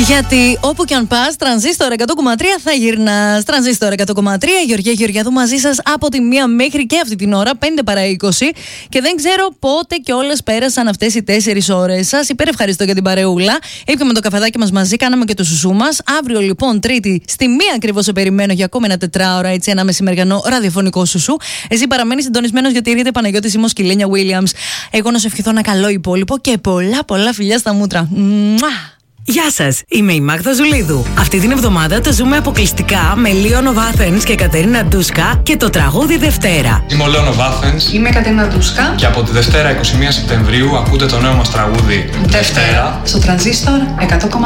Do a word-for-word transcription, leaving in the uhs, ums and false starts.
Γιατί όπου και αν πας, Τρανζίστορ εκατό κόμμα τρία θα γυρνάς. Τρανζίστορ εκατό κόμμα τρία, Γεωργία Γεωργιάδου μαζί σας από τη μία μέχρι και αυτή την ώρα, πέντε παρά είκοσι. Και δεν ξέρω πότε κιόλας πέρασαν αυτές οι τέσσερις ώρες. Σας υπερευχαριστώ για την παρεούλα. Ήπιαμε το καφεδάκι μας μαζί, κάναμε και το σουσού μας. Αύριο λοιπόν, Τρίτη, στη μία ακριβώς σε περιμένω για ακόμη ένα τετράωρα, έτσι, ένα μεσημεριανό ραδιοφωνικό σουσού. Εσύ παραμένεις συντονισμένος γιατί έρχεται Παναγιώτης Σίμος και Λένια Williams. Εγώ να σου ευχηθώ ένα καλό υπόλοιπο και πολλά πολλά φιλιά στα μούτρα. Μουά! Γεια σας, είμαι η Μάγδα Ζουλίδου. Αυτή την εβδομάδα το ζούμε αποκλειστικά με Leon of Athens και Κατερίνα Ντούσκα και το τραγούδι Δευτέρα. Είμαι ο Leon of Athens. Είμαι η Κατερίνα Ντούσκα. Και από τη Δευτέρα είκοσι μία Σεπτεμβρίου ακούτε το νέο μας τραγούδι Δευτέρα στο Τρανζίστορ εκατό κόμμα τρία.